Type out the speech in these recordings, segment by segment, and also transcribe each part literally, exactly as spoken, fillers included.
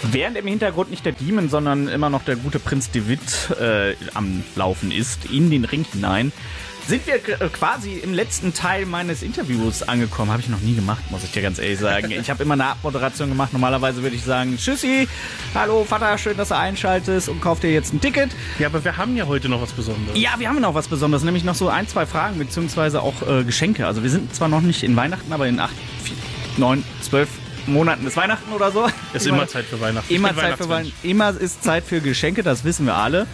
Während im Hintergrund nicht der Demon, sondern immer noch der gute Prinz Devitt äh, am Laufen ist, in den Ring hinein, sind wir quasi im letzten Teil meines Interviews angekommen. Habe ich noch nie gemacht, muss ich dir ganz ehrlich sagen. Ich habe immer eine Abmoderation gemacht. Normalerweise würde ich sagen, tschüssi, hallo Vater, schön, dass du einschaltest und kauf dir jetzt ein Ticket. Ja, aber wir haben ja heute noch was Besonderes. Ja, wir haben noch was Besonderes, nämlich noch so ein, zwei Fragen, beziehungsweise auch äh, Geschenke. Also wir sind zwar noch nicht in Weihnachten, aber in acht, vier, neun, zwölf Monaten ist Weihnachten oder so. Ist immer, immer Zeit für Weihnachten. Immer Zeit für Weihnachten. Immer ist Zeit für Geschenke, das wissen wir alle.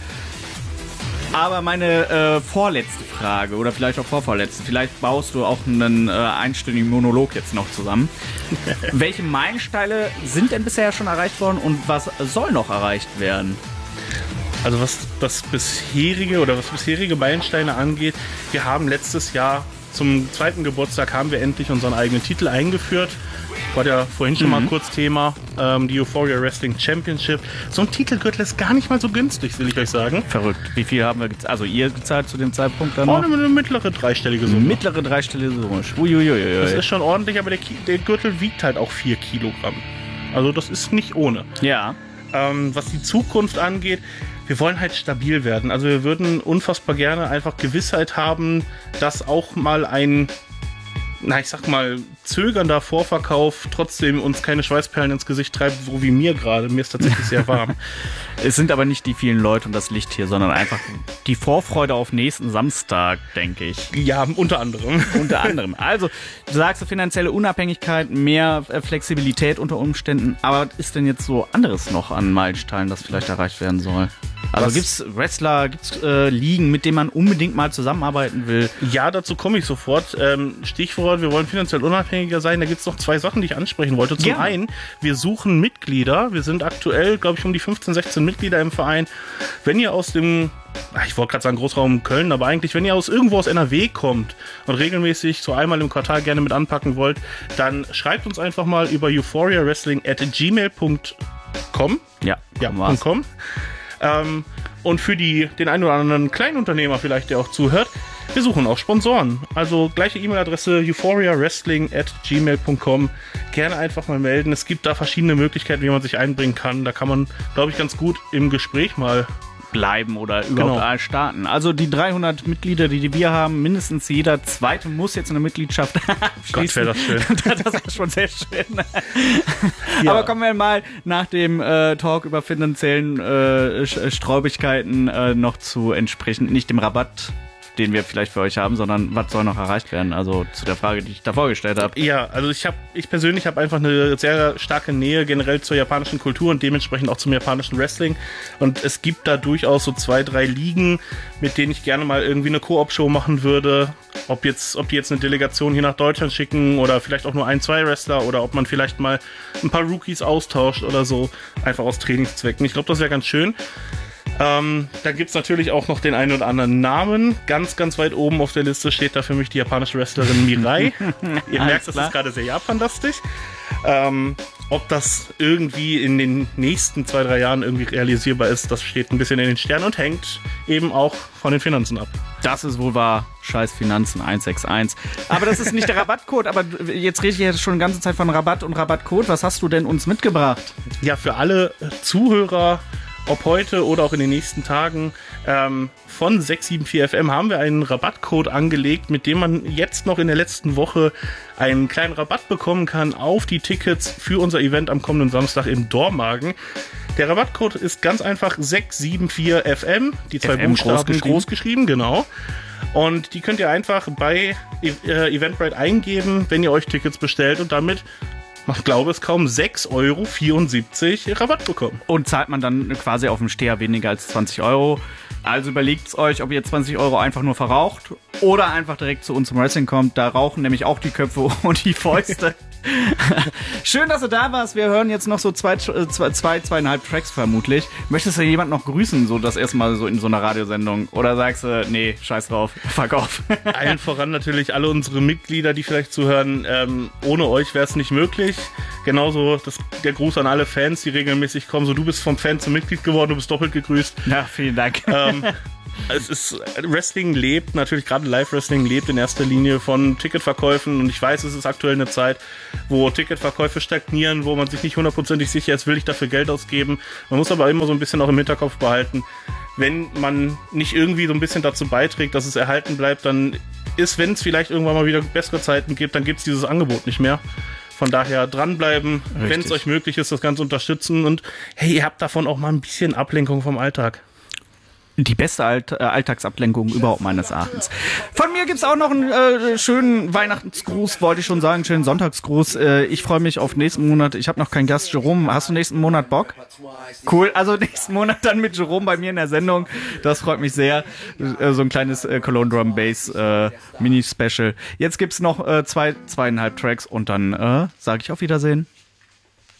Aber meine äh, vorletzte Frage oder vielleicht auch vorvorletzte, vielleicht baust du auch einen äh, einstündigen Monolog jetzt noch zusammen. Welche Meilensteine sind denn bisher schon erreicht worden und was soll noch erreicht werden? Also was das bisherige oder was bisherige Meilensteine angeht, wir haben letztes Jahr zum zweiten Geburtstag haben wir endlich unseren eigenen Titel eingeführt. War ja vorhin schon mhm. mal kurz Thema, ähm, die Euphoria Wrestling Championship. So ein Titelgürtel ist gar nicht mal so günstig, will ich euch sagen. Verrückt. Wie viel haben wir gezahlt? Also ihr gezahlt zu dem Zeitpunkt dann oh, noch? Eine mittlere dreistellige Summe. Mittlere dreistellige Summe. Uiuiui. Das ist schon ordentlich, aber der, der Gürtel wiegt halt auch vier Kilogramm. Also das ist nicht ohne. Ja. Ähm, was die Zukunft angeht, wir wollen halt stabil werden. Also wir würden unfassbar gerne einfach Gewissheit haben, dass auch mal ein, na ich sag mal, zögernder Vorverkauf trotzdem uns keine Schweißperlen ins Gesicht treibt, so wie mir gerade. Mir ist tatsächlich sehr warm. Es sind aber nicht die vielen Leute und das Licht hier, sondern einfach die Vorfreude auf nächsten Samstag, denke ich. Ja, unter anderem. Unter anderem. Also, du sagst finanzielle Unabhängigkeit, mehr Flexibilität unter Umständen. Aber was ist denn jetzt so anderes noch an Meilensteinen, das vielleicht erreicht werden soll? Also was? Gibt's Wrestler, gibt's äh, Ligen, mit denen man unbedingt mal zusammenarbeiten will? Ja, dazu komme ich sofort. Ähm, Stichwort, wir wollen finanziell unabhängiger sein. Da gibt's noch zwei Sachen, die ich ansprechen wollte. Zum ja. einen, wir suchen Mitglieder. Wir sind aktuell, glaube ich, um die fünfzehn, sechzehn Mitglieder im Verein. Wenn ihr aus dem, ich wollte gerade sagen Großraum Köln, aber eigentlich, wenn ihr aus irgendwo aus N R W kommt und regelmäßig so einmal im Quartal gerne mit anpacken wollt, dann schreibt uns einfach mal über euphoria wrestling at gmail punkt com. Ja, ja .com. Ähm, und für die, den einen oder anderen Kleinunternehmer vielleicht, der auch zuhört, wir suchen auch Sponsoren. Also gleiche E-Mail-Adresse euphoria wrestling at gmail punkt com. Gerne einfach mal melden. Es gibt da verschiedene Möglichkeiten, wie man sich einbringen kann. Da kann man, glaube ich, ganz gut im Gespräch mal bleiben oder überhaupt genau. starten. Also die dreihundert Mitglieder, die wir haben, mindestens jeder zweite muss jetzt eine Mitgliedschaft abschließen. Gott, wäre das schön. Das ist schon sehr schön. Ja. Aber kommen wir mal nach dem äh, Talk über finanziellen äh, Sträubigkeiten äh, noch zu entsprechend, nicht dem Rabatt, den wir vielleicht für euch haben, sondern was soll noch erreicht werden? Also zu der Frage, die ich davor gestellt habe. Ja, also ich habe, ich persönlich habe einfach eine sehr starke Nähe generell zur japanischen Kultur und dementsprechend auch zum japanischen Wrestling. Und es gibt da durchaus so zwei, drei Ligen, mit denen ich gerne mal irgendwie eine Koop-Show machen würde. Ob jetzt, ob die jetzt eine Delegation hier nach Deutschland schicken oder vielleicht auch nur ein, zwei Wrestler oder ob man vielleicht mal ein paar Rookies austauscht oder so, einfach aus Trainingszwecken. Ich glaube, das wäre ganz schön. Ähm, da gibt es natürlich auch noch den einen oder anderen Namen. Ganz, ganz weit oben auf der Liste steht da für mich die japanische Wrestlerin Mirai. Ihr merkt, das ist gerade sehr japanlastig. Ähm, ob das irgendwie in den nächsten zwei, drei Jahren irgendwie realisierbar ist, das steht ein bisschen in den Sternen und hängt eben auch von den Finanzen ab. Das ist wohl wahr. Scheiß Finanzen eins sechs eins. Aber das ist nicht der Rabattcode. Aber jetzt rede ich jetzt schon die ganze Zeit von Rabatt und Rabattcode. Was hast du denn uns mitgebracht? Ja, für alle Zuhörer, ob heute oder auch in den nächsten Tagen, ähm, von sechs sieben vier F M haben wir einen Rabattcode angelegt, mit dem man jetzt noch in der letzten Woche einen kleinen Rabatt bekommen kann auf die Tickets für unser Event am kommenden Samstag in Dormagen. Der Rabattcode ist ganz einfach sechs sieben vier F M, die zwei F M Buchstaben groß geschrieben. groß geschrieben, genau. Und die könnt ihr einfach bei äh, Eventbrite eingeben, wenn ihr euch Tickets bestellt und damit, ich glaube es kaum, sechs Euro vierundsiebzig Rabatt bekommen. Und zahlt man dann quasi auf dem Steher weniger als zwanzig Euro. Also überlegt euch, ob ihr zwanzig Euro einfach nur verraucht oder einfach direkt zu uns zum Wrestling kommt. Da rauchen nämlich auch die Köpfe und die Fäuste. Schön, dass du da warst. Wir hören jetzt noch so zwei, zwei, zwei zweieinhalb Tracks vermutlich. Möchtest du jemand noch grüßen, so das erste Mal so in so einer Radiosendung? Oder sagst du, nee, scheiß drauf, fuck off? Allen voran natürlich alle unsere Mitglieder, die vielleicht zuhören. Ähm, ohne euch wäre es nicht möglich. Genauso das, der Gruß an alle Fans, die regelmäßig kommen. So, du bist vom Fan zum Mitglied geworden, du bist doppelt gegrüßt. Ja, vielen Dank. Ähm, Es ist, Wrestling lebt, natürlich gerade Live-Wrestling lebt in erster Linie von Ticketverkäufen und ich weiß, es ist aktuell eine Zeit, wo Ticketverkäufe stagnieren, wo man sich nicht hundertprozentig sicher ist, will ich dafür Geld ausgeben. Man muss aber immer so ein bisschen auch im Hinterkopf behalten, wenn man nicht irgendwie so ein bisschen dazu beiträgt, dass es erhalten bleibt, dann ist, wenn es vielleicht irgendwann mal wieder bessere Zeiten gibt, dann gibt es dieses Angebot nicht mehr. Von daher dranbleiben, wenn es euch möglich ist, das Ganze unterstützen und hey, ihr habt davon auch mal ein bisschen Ablenkung vom Alltag. Die beste Alt- äh, Alltagsablenkung überhaupt meines Erachtens. Von mir gibt's auch noch einen äh, schönen Weihnachtsgruß, wollte ich schon sagen, schönen Sonntagsgruß. Äh, ich freue mich auf nächsten Monat. Ich habe noch keinen Gast. Jerome, hast du nächsten Monat Bock? Cool, also nächsten Monat dann mit Jerome bei mir in der Sendung. Das freut mich sehr. Äh, so ein kleines äh, Cologne Drum Bass äh, Mini-Special. Jetzt gibt's noch äh, zwei, zweieinhalb Tracks und dann äh, sage ich auf Wiedersehen.